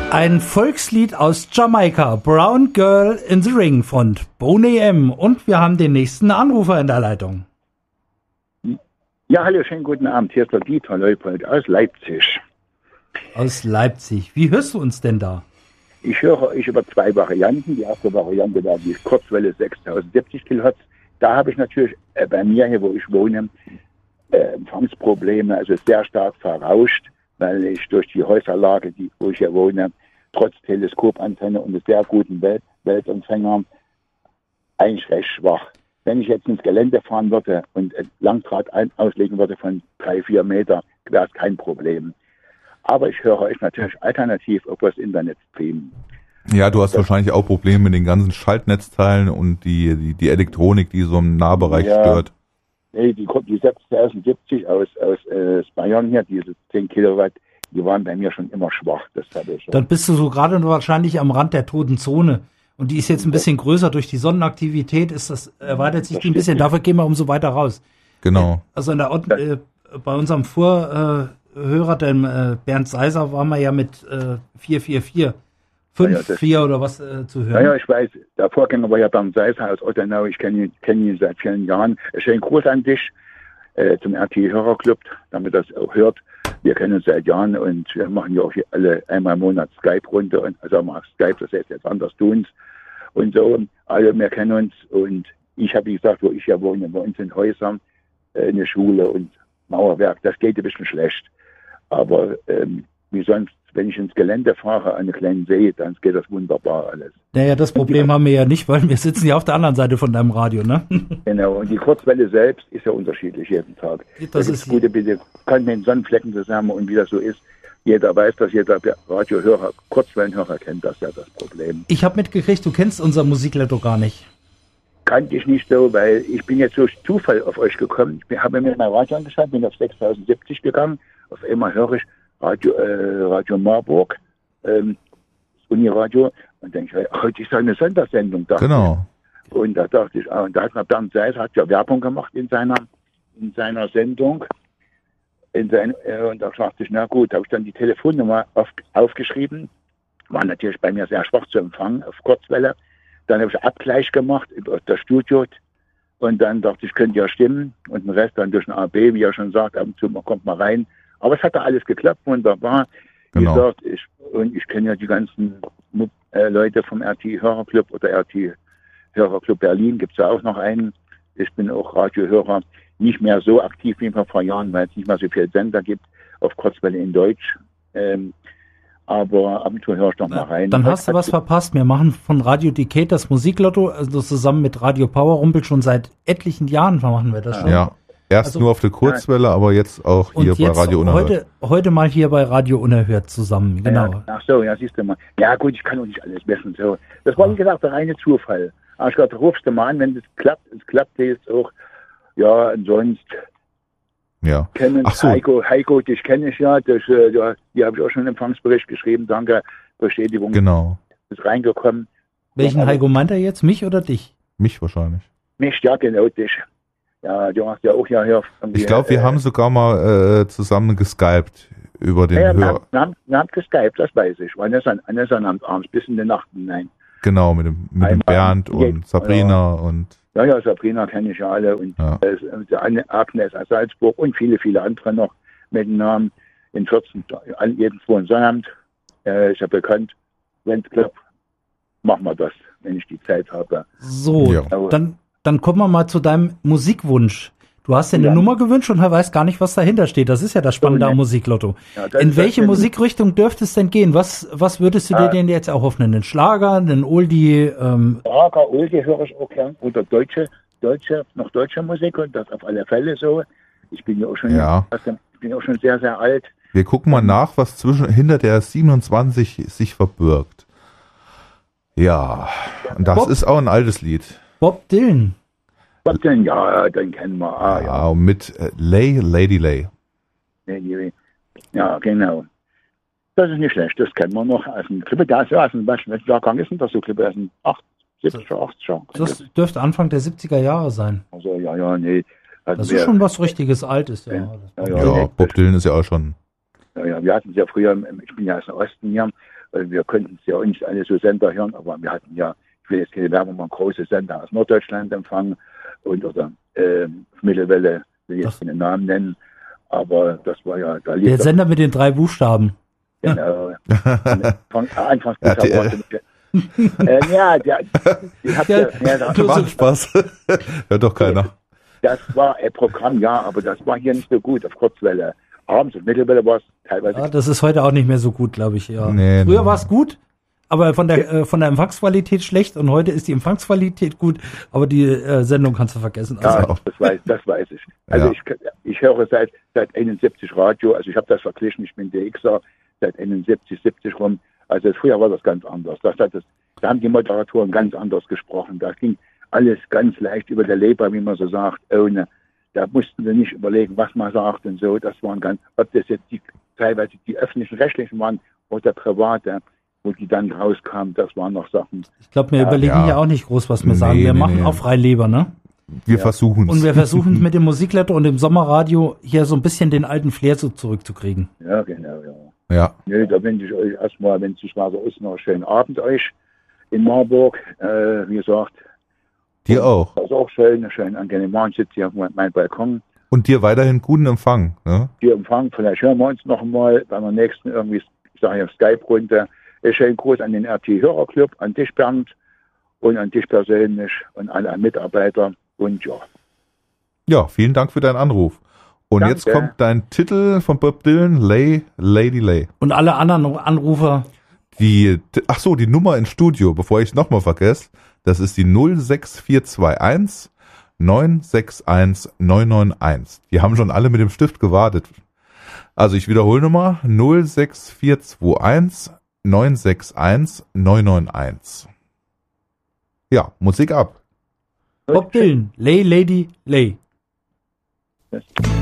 Ein Volkslied aus Jamaika, Brown Girl in the Ring von Boney M. Und wir haben den nächsten Anrufer in der Leitung. Ja, hallo, schönen guten Abend. Hier ist der Dieter Leupold aus Leipzig. Aus Leipzig. Wie hörst du uns denn da? Ich höre euch über zwei Varianten. Die erste Variante war die Kurzwelle 6070 Kilohertz. Da habe ich natürlich bei mir hier, wo ich wohne, Empfangsprobleme, also sehr stark verrauscht, weil ich durch die Häuserlage, wo ich hier wohne, trotz Teleskopantenne und einem sehr guten Weltempfänger eigentlich recht schwach. Wenn ich jetzt ins Gelände fahren würde und Langdraht auslegen würde von 3-4 Meter, wäre es kein Problem. Aber ich höre euch natürlich alternativ über das Internet streamen. Ja, du hast wahrscheinlich auch Probleme mit den ganzen Schaltnetzteilen und die Elektronik, die so im Nahbereich stört. Nee, die 6070 aus Bayern hier, diese 10 Kilowatt, die waren bei mir schon immer schwach. Das habe ich schon. Dann bist du so gerade wahrscheinlich am Rand der toten Zone. Und die ist jetzt ein bisschen größer durch die Sonnenaktivität, erweitert sich die ein bisschen. Dafür gehen wir umso weiter raus. Genau. Also bei unserem Vorhörer, dem Bernd Seiser, waren wir ja mit 444. 5-4 oder was zu hören. Ja, ich weiß. Der Vorgänger war ja Bernd Seiser aus Ottenau. Ich kenne ihn seit vielen Jahren. Schönen Gruß an dich zum RT-Hörerclub, damit das auch hört. Wir kennen uns seit Jahren und wir machen ja auch hier alle einmal im Monat Skype-Runde. Also mal Skype, das heißt jetzt anders tun und so. Alle, wir kennen uns und ich habe, wie gesagt, wo ich ja wohne, bei uns in Häusern, eine Schule und Mauerwerk. Das geht ein bisschen schlecht. Aber wie sonst, wenn ich ins Gelände fahre, an einen kleinen See, dann geht das wunderbar alles. Naja, das Problem haben wir ja nicht, weil wir sitzen ja auf der anderen Seite von deinem Radio, ne? Genau, und die Kurzwelle selbst ist ja unterschiedlich jeden Tag. Das ist gute Bitte, kann mit den Sonnenflecken zusammen und wie das so ist. Jeder weiß das, jeder Radiohörer, Kurzwellenhörer kennt das ja, das Problem. Ich habe mitgekriegt, du kennst unser Musikletto gar nicht. Kannte ich nicht so, weil ich bin jetzt durch Zufall auf euch gekommen. Ich habe mir mein Radio angeschaut, bin auf 6070 gegangen. Auf einmal höre ich Radio Marburg, Uniradio, und denke ich, heute ist eine Sondersendung da. Genau. Und da dachte ich, und da hat Bernd Seiser hat ja Werbung gemacht in seiner Sendung. Und da dachte ich, na gut, habe ich dann die Telefonnummer aufgeschrieben. War natürlich bei mir sehr schwach zu empfangen auf Kurzwelle. Dann habe ich Abgleich gemacht über das Studio. Und dann dachte ich, könnte ja stimmen. Und den Rest dann durch ein AB, wie er schon sagt, ab und zu kommt mal rein. Aber es hat da alles geklappt, wunderbar. Wie gesagt, ich kenne ja die ganzen Leute vom RT-Hörerclub oder RT-Hörerclub Berlin, gibt es ja auch noch einen. Ich bin auch Radiohörer, nicht mehr so aktiv wie vor Jahren, weil es nicht mehr so viele Sender gibt auf Kurzwelle in Deutsch. Aber ab und zu höre ich noch mal rein. Dann hast du was verpasst. Wir machen von Radio Decade das Musiklotto, also zusammen mit Radio Power Rumpel schon seit etlichen Jahren machen wir das schon. Ja. Erst nur auf der Kurzwelle, aber jetzt auch hier bei Radio Unerhört. Heute mal hier bei Radio Unerhört zusammen, genau. Ja, ach so, ja, siehst du mal. Ja gut, ich kann auch nicht alles wissen. So. Das war, wie gesagt, der reine Zufall. Aber ich glaube, rufst du mal an, wenn es klappt. Es klappt jetzt auch. Ja, und sonst ja. Ach so. Heiko, dich kenne ich ja. Die habe ich auch schon einen Empfangsbericht geschrieben. Danke, Bestätigung. Genau. Ist reingekommen. Welchen Heiko meint er jetzt? Mich oder dich? Mich wahrscheinlich. Mich, ja, genau, dich. Ja, du hast ja auch ja hier. Ich glaube, wir haben sogar mal zusammen geskypt über den Hörer. Wir haben geskypt, das weiß ich. War an abends bis in die Nacht hinein. Genau, mit dem Bernd und Sabrina und. Ja, Sabrina kenne ich ja alle und Agnes aus Salzburg und viele, viele andere noch mit dem Namen in 14, jeden zweiten Sonnabend. Ist ja bekannt, wenn es klappt, machen wir das, wenn ich die Zeit habe. So, ja. Dann kommen wir mal zu deinem Musikwunsch. Du hast dir eine Nummer gewünscht und weißt gar nicht, was dahinter steht. Das ist ja das Spannende am Musiklotto. Ja, in welche Musikrichtung dürfte es denn gehen? Was würdest du dir denn jetzt auch hoffen? Einen Schlager, einen Oldie? Schlager, Oldie höre ich auch gern. Oder deutsche Musik und das auf alle Fälle so. Ich bin ja auch schon sehr, sehr alt. Wir gucken mal nach, was hinter der 27 sich verbirgt. Ja, und das ist auch ein altes Lied. Bob Dylan. Ja, den kennen wir. Ja, mit Lady Lay. Ja, genau. Das ist nicht schlecht, das kennen wir noch aus dem Klippe. Der ist ja aus dem Jahrgang ist denn das so Klippe? Aus dem 70er, 80er. Das dürfte Anfang der 70er Jahre sein. Also, nee. Also das ist schon was richtiges Altes, ja. Ja, Bob Dylan ist ja auch schon. Ja, wir hatten es ja früher, ich bin ja aus dem Osten hier, Wir könnten es ja nicht alle so Sender hören, aber wir hatten ja, ich will jetzt keine Werbung machen, große Sender aus Norddeutschland empfangen oder Mittelwelle, will jetzt den Namen nennen, aber das war ja, da der Sender mit den 3 Buchstaben. Genau. Anfangs macht Spaß. Hört doch keiner. Das war ein Programm, ja, aber das war hier nicht so gut auf Kurzwelle. Abends und Mittelwelle war es teilweise. Ja, das ist heute auch nicht mehr so gut, glaube ich. Ja. Nee, Früher war es gut, aber von der Empfangsqualität schlecht und heute ist die Empfangsqualität gut, aber die Sendung kannst du vergessen. Also, ja, das weiß ich. Also ich höre seit 71 Radio, also ich habe das verglichen, ich bin DXer seit 71, 70 rum. Also früher war das ganz anders. Da haben die Moderatoren ganz anders gesprochen. Da ging alles ganz leicht über der Leber, wie man so sagt, da mussten sie nicht überlegen, was man sagt und so. Das waren ob das jetzt teilweise die öffentlichen Rechtlichen waren oder private, wo die dann rauskamen, das waren noch Sachen. Ich glaube, wir überlegen ja auch nicht groß, was wir sagen. Wir machen auch Freileber, ne? Wir versuchen es. Und wir versuchen mit dem Musikletter und dem Sommerradio hier so ein bisschen den alten Flair so zurückzukriegen. Ja, genau, ja. Ja. Nö, da wünsche ich euch erstmal, wenn es sich mal so ist, noch einen schönen Abend euch in Marburg. Wie gesagt. Dir auch. Das ist auch schön angenehm. Ich sitze hier auf meinem Balkon. Und dir weiterhin guten Empfang. Ne? Dir Empfang, vielleicht hören wir uns noch mal bei der nächsten irgendwie, ich sage ja Skype-Runde. Schönen Gruß an den RT-Hörerclub, an dich Bernd und an dich persönlich und alle Mitarbeiter und ja. Ja, vielen Dank für deinen Anruf. Und Danke. Jetzt kommt dein Titel von Bob Dylan, Lay, Lady Lay. Und alle anderen Anrufer. Die Nummer ins Studio, bevor ich es nochmal vergesse, das ist die 06421 961 991. Die haben schon alle mit dem Stift gewartet. Also ich wiederhole nochmal, 06421 961 991. Ja, Musik ab. Bob Dylan, Lay, Lady, Lay.